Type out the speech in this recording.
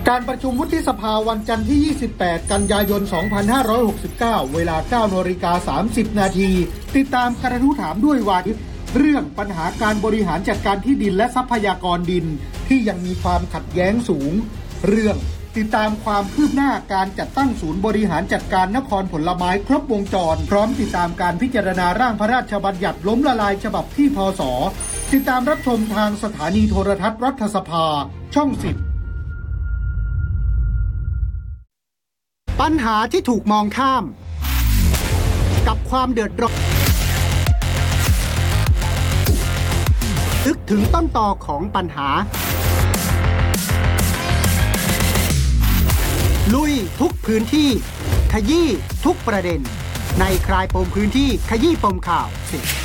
การประชุมวุฒิสภาวันจันทร์ที่ 28 กันยายน 2569 เวลา 9:30 น.ติดตามกระทู้ถามด้วยวาทะเรื่องปัญหาการบริหารจัดการที่ดินและทรัพยากรดินที่ยังมีความขัดแย้งสูงเรื่องติดตามความคืบหน้าการจัดตั้งศูนย์บริหารจัดการนครผลไม้ครบวงจรพร้อมติดตามการพิจารณาร่างพระราชบัญญัติล้มละลายฉบับที่พ.ศ.ติดตามรับชมทางสถานีโทรทัศน์รัฐสภาช่อง 10ปัญหาที่ถูกมองข้ามกับความเดือดร้อนลึกถึงต้นตอของปัญหาลุยทุกพื้นที่ขยี้ทุกประเด็นในคลายปมพื้นที่ขยี้ปมข่าว10